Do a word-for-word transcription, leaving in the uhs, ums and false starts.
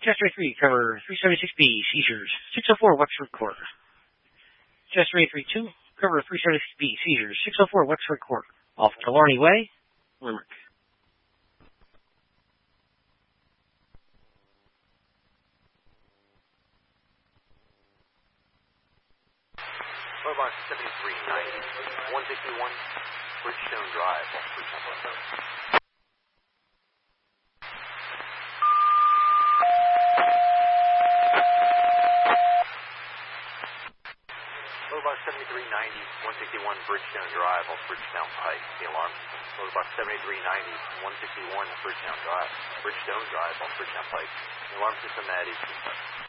Chester three, cover three seventy-six B, seizures, six oh four Wexford Court. Chester eight three two, cover three seventy-six B, seizures, six oh four Wexford Court, off Killarney Way, Limerick. Boulevard seventy-three ninety, one sixty-one, Bridgestone Drive, Bridgestone. Boulevard seventy-three ninety, one sixty-one, Bridgestone Drive, off Bridgetown Pike, the alarm system. Boulevard seventy-three ninety, one sixty-one, Bridgetown Drive, Bridgestone Drive, off Bridgetown Pike, the alarm system at eighteen.